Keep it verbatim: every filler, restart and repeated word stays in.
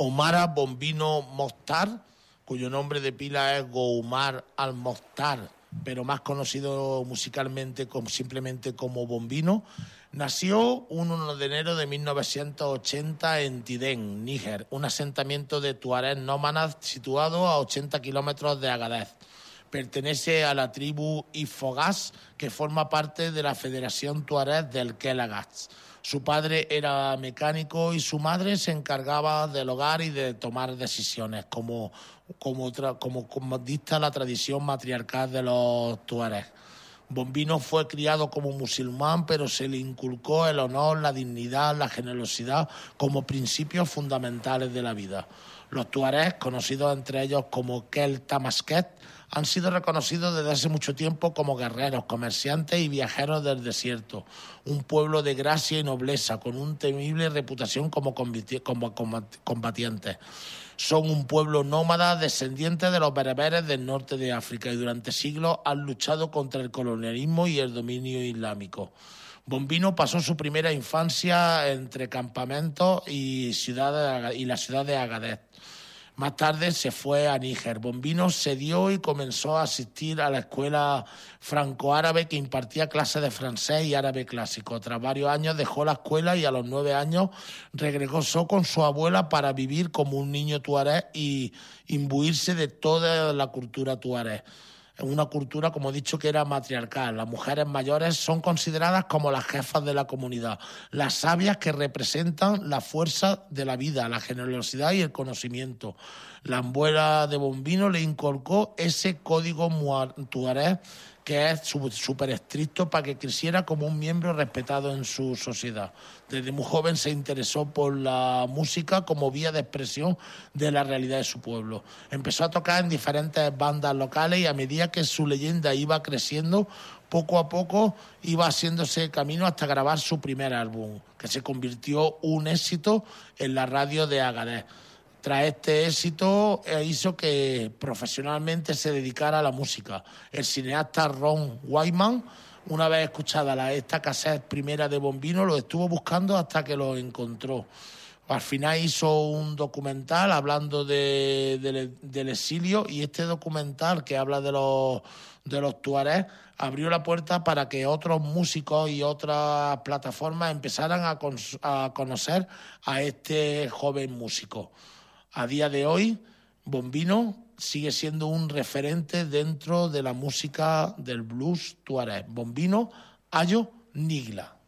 Omara Bombino Mokhtar, cuyo nombre de pila es Goumar al-Mokhtar, pero más conocido musicalmente como, simplemente como Bombino, nació un uno de enero de mil novecientos ochenta en Tidén, Níger, un asentamiento de tuareg nómadas situado a ochenta kilómetros de Agadez. Pertenece a la tribu Ifoghas, que forma parte de la Federación Tuareg del Kelagat. Su padre era mecánico y su madre se encargaba del hogar y de tomar decisiones, como, como, como, como dicta la tradición matriarcal de los tuaregs. Bombino fue criado como musulmán, pero se le inculcó el honor, la dignidad, la generosidad como principios fundamentales de la vida. Los tuaregs, conocidos entre ellos como Kel Tamasket, han sido reconocidos desde hace mucho tiempo como guerreros, comerciantes y viajeros del desierto. Un pueblo de gracia y nobleza, con una temible reputación como combatientes. Son un pueblo nómada descendiente de los bereberes del norte de África y durante siglos han luchado contra el colonialismo y el dominio islámico. Bombino pasó su primera infancia entre campamentos y, ciudad de, y la ciudad de Agadez. Más tarde se fue a Níger. Bombino se dio y comenzó a asistir a la escuela franco-árabe que impartía clases de francés y árabe clásico. Tras varios años dejó la escuela y a los nueve años regresó con su abuela para vivir como un niño tuareg y imbuirse de toda la cultura tuareg. Una cultura, como he dicho, que era matriarcal. Las mujeres mayores son consideradas como las jefas de la comunidad, las sabias que representan la fuerza de la vida, la generosidad y el conocimiento. La abuela de Bombino le inculcó ese código tuareg que es súper estricto para que creciera como un miembro respetado en su sociedad. Desde muy joven se interesó por la música como vía de expresión de la realidad de su pueblo. Empezó a tocar en diferentes bandas locales y a medida que su leyenda iba creciendo, poco a poco iba haciéndose camino hasta grabar su primer álbum, que se convirtió en un éxito en la radio de Agadez. Tras este éxito hizo que profesionalmente se dedicara a la música. El cineasta Ron Wyman, una vez escuchada la, esta cassette primera de Bombino, lo estuvo buscando hasta que lo encontró. Al final hizo un documental hablando de, de, del exilio y este documental que habla de los, de los tuaregs abrió la puerta para que otros músicos y otras plataformas empezaran a, con, a conocer a este joven músico. A día de hoy, Bombino sigue siendo un referente dentro de la música del blues tuareg. Bombino Ayo Nigla.